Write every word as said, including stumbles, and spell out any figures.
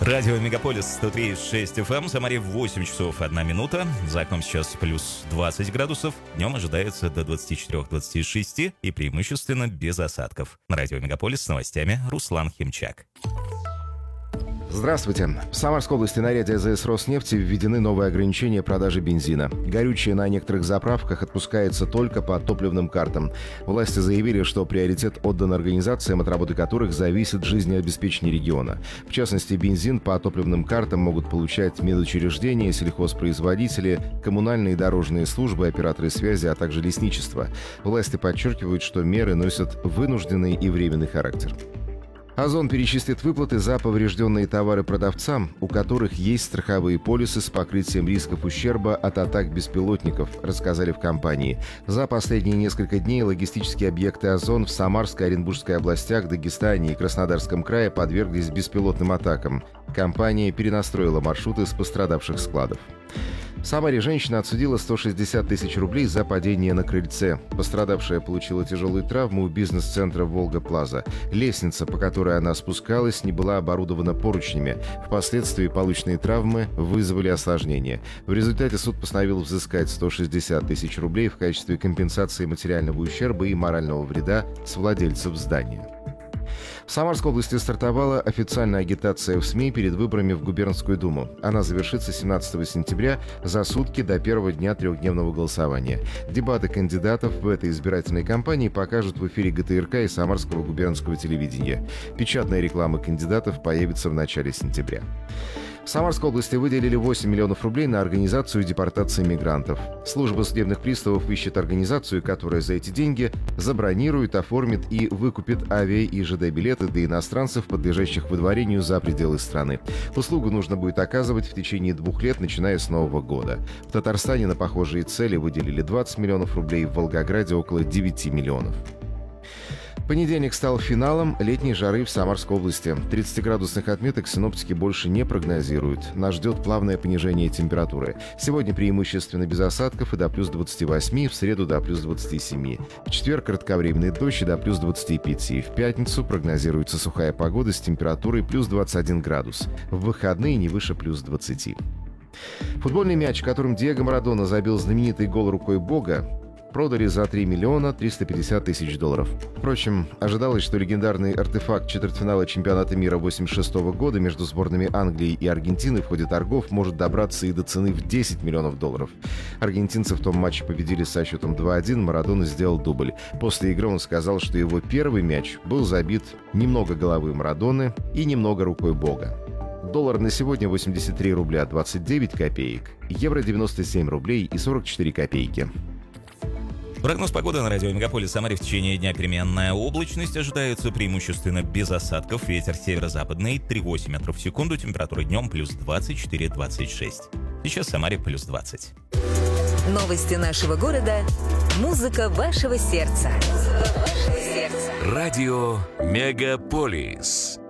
Радио Мегаполис сто три и шесть эф эм, Самаре восемь часов одна минута. За окном сейчас плюс двадцать градусов. Днем ожидается до двадцати четырёх - двадцати шести и преимущественно без осадков. На Радио Мегаполис с новостями Руслан Химчак. Здравствуйте. В Самарской области на ряде АЗС «Роснефти» введены новые ограничения продажи бензина. Горючее на некоторых заправках отпускается только по топливным картам. Власти заявили, что приоритет отдан организациям, от работы которых зависит жизнеобеспечение региона. В частности, бензин по топливным картам могут получать медучреждения, сельхозпроизводители, коммунальные и дорожные службы, операторы связи, а также лесничество. Власти подчеркивают, что меры носят вынужденный и временный характер. Озон перечислит выплаты за поврежденные товары продавцам, у которых есть страховые полисы с покрытием рисков ущерба от атак беспилотников, рассказали в компании. За последние несколько дней логистические объекты Озон в Самарской, Оренбургской областях, Дагестане и Краснодарском крае подверглись беспилотным атакам. Компания перенастроила маршруты с пострадавших складов. В Самаре женщина отсудила сто шестьдесят тысяч рублей за падение на крыльце. Пострадавшая получила тяжелые травмы у бизнес-центра «Волга-Плаза». Лестница, по которой она спускалась, не была оборудована поручнями. Впоследствии полученные травмы вызвали осложнения. В результате суд постановил взыскать сто шестьдесят тысяч рублей в качестве компенсации материального ущерба и морального вреда с владельцев здания. В Самарской области стартовала официальная агитация в СМИ перед выборами в Губернскую думу. Она завершится семнадцатого сентября за сутки до первого дня трехдневного голосования. Дебаты кандидатов в этой избирательной кампании покажут в эфире гэ тэ эр ка и Самарского губернского телевидения. Печатная реклама кандидатов появится в начале сентября. В Самарской области выделили восемь миллионов рублей на организацию депортации мигрантов. Служба судебных приставов ищет организацию, которая за эти деньги забронирует, оформит и выкупит авиа- и жэ дэ-билеты для иностранцев, подлежащих выдворению за пределы страны. Услугу нужно будет оказывать в течение двух лет, начиная с Нового года. В Татарстане на похожие цели выделили двадцать миллионов рублей, в Волгограде около девяти миллионов. Понедельник стал финалом летней жары в Самарской области. тридцатиградусных отметок синоптики больше не прогнозируют. Нас ждет плавное понижение температуры. Сегодня преимущественно без осадков и до плюс двадцати восьми, в среду до плюс двадцати семи. В четверг кратковременный дождь и до плюс двадцати пяти. В пятницу прогнозируется сухая погода с температурой плюс двадцать один градус. В выходные не выше плюс двадцати. Футбольный мяч, которым Диего Марадона забил знаменитый гол рукой Бога, продали за три миллиона триста пятьдесят тысяч долларов. Впрочем, ожидалось, что легендарный артефакт четвертьфинала чемпионата мира восемьдесят шестого года между сборными Англии и Аргентины в ходе торгов может добраться и до цены в десять миллионов долларов. Аргентинцы в том матче победили со счетом два один, Марадона сделал дубль. После игры он сказал, что его первый мяч был забит немного головой Марадоны и немного рукой Бога. Доллар на сегодня восемьдесят три рубля двадцать девять копеек, евро девяносто семь рублей и сорок четыре копейки. Прогноз погоды на радио Мегаполис Самаре: в течение дня переменная облачность, ожидается преимущественно без осадков, ветер северо-западный три целых восемь метров в секунду, температура днем плюс двадцать четыре - двадцать шесть. Сейчас в Самаре плюс двадцать. Новости нашего города, музыка вашего сердца. Радио Мегаполис.